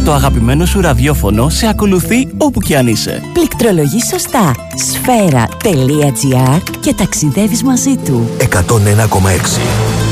Το αγαπημένο σου ραδιόφωνο σε ακολουθεί όπου κι αν είσαι. Πληκτρολογείς σωστά sfera.gr και ταξιδεύεις μαζί του. 101,6